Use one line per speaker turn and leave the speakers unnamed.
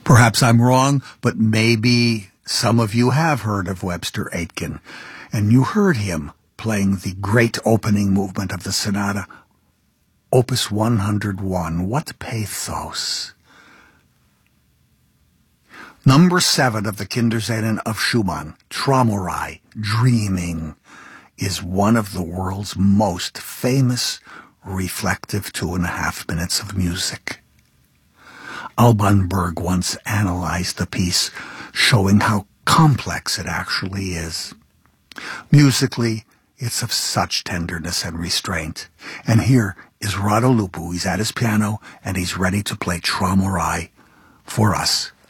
Perhaps I'm wrong, but maybe some of you have heard of Webster Aitken, and you heard him playing the great opening movement of the sonata, Opus 101. What pathos! Number 7 of the Kinderscenen of Schumann, Traumerei, Dreaming, is one of the world's most famous reflective 2.5 minutes of music. Alban Berg once analyzed the piece, showing how complex it actually is. Musically, it's of such tenderness and restraint. And here is Radulescu. He's at his piano, and he's ready to play Traumerei for us.